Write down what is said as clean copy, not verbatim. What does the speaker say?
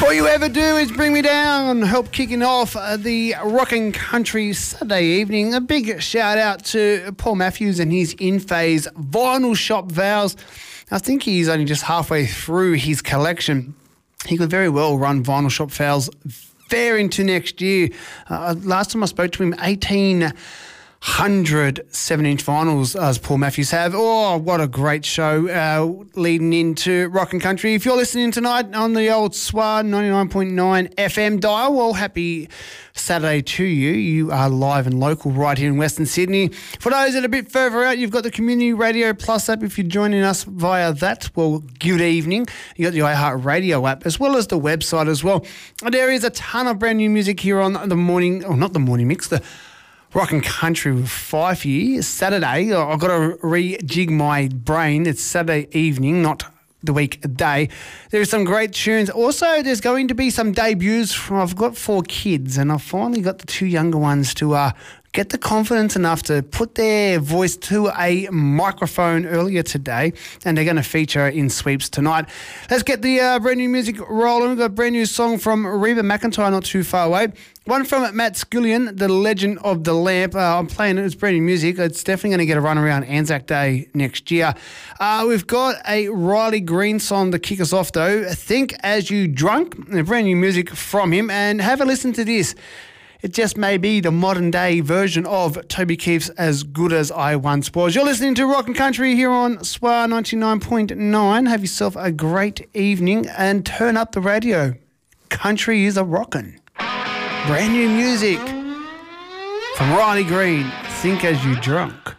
All you ever do is bring me down. Help kicking off the Rockin' Country Saturday evening. A big shout out to Paul Matthews and his In-Phase Vinyl Shop Vows. I think he's only just halfway through his collection. He could very well run Vinyl Shop Vows fair into next year. Last time I spoke to him, 1,800 7-inch vinyls as Paul Matthews have. Oh, what a great show leading into Rockin' Country. If you're listening tonight on the old SWA 99.9 FM dial, well, happy Saturday to you. You are live and local right here in Western Sydney. For those that are a bit further out, you've got the Community Radio Plus app. If you're joining us via that, well, good evening. You got the iHeart Radio app as well as the website as well. There is a ton of brand new music here on the morning, or not the morning mix, the Rockin' Country with Fife here. Saturday, I've got to rejig my brain. It's Saturday evening, not the weekday. There's some great tunes. Also, there's going to be some debuts. I've got 4 kids, and I've finally got the 2 younger ones to get the confidence enough to put their voice to a microphone earlier today, and they're going to feature in sweeps tonight. Let's get the brand new music rolling. We've got a brand new song from Reba McEntire, not too far away. One from Matt Scullion, The Legend of the Lamp. I'm playing it. It's brand new music. It's definitely going to get a run around Anzac Day next year. We've got a Riley Green song to kick us off, though. Think As You Drunk, brand new music from him. And have a listen to this. It just may be the modern day version of Toby Keith's As Good As I Once Was. You're listening to Rockin' Country here on SWA 99.9. Have yourself a great evening and turn up the radio. Country is a rockin'. Brand new music from Riley Green, Think As You Drunk.